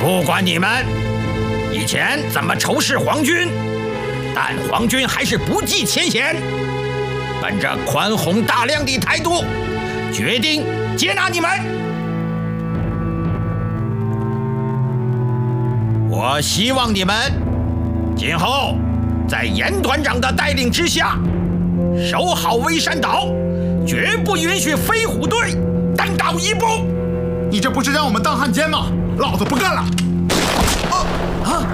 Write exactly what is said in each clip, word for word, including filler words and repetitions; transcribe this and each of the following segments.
不管你们以前怎么仇视皇军，但皇军还是不计前嫌，本着宽宏大量的态度，决定接纳你们。我希望你们今后在严团长的带领之下，守好微山岛，绝不允许飞虎队单倒一步。 你这不是让我们当汉奸吗？老子不干了！啊啊！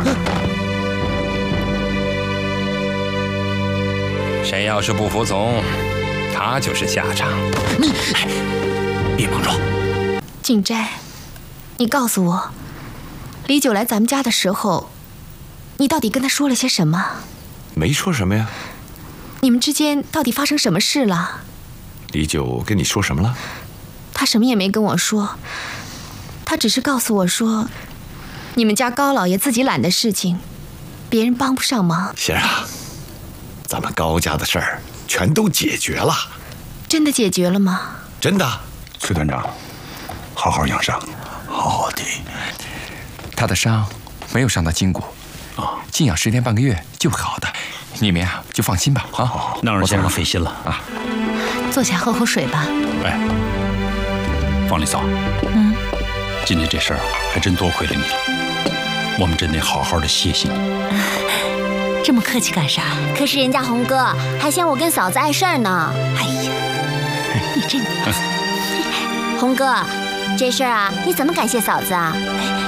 谁要是不服从，他就是下场。 你， 别莽撞。 景斋，你告诉我，李九来咱们家的时候，你到底跟他说了些什么？ 没说什么呀。 你们之间到底发生什么事了？ 李九跟你说什么了？ 他什么也没跟我说，他只是告诉我说，你们家高老爷自己揽的事情，别人帮不上忙。 贤儿啊，咱们高家的事儿全都解决了。 真的解决了吗？ 真的。 崔团长，好好养伤。 好的。 他的伤没有伤到筋骨，啊，静养十天半个月就会好的。你们呀就放心吧。啊， 那让先生费心了啊。 坐下喝口水吧。 哎，方丽嫂， 嗯， 今天这事儿还真多亏了你了，我们真得好好的谢谢你。 这么客气干啥？可是人家洪哥还嫌我跟嫂子碍事儿呢。哎呀，你这……洪哥，这事儿啊，你怎么感谢嫂子啊？